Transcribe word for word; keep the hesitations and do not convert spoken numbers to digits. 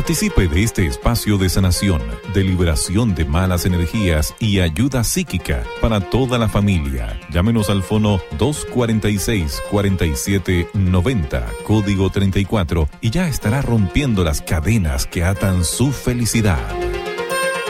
Participe de este espacio de sanación, de liberación de malas energías y ayuda psíquica para toda la familia. Llámenos al fono dos cuatro seis, cuatro siete nueve cero, código treinta y cuatro, y ya estará rompiendo las cadenas que atan su felicidad.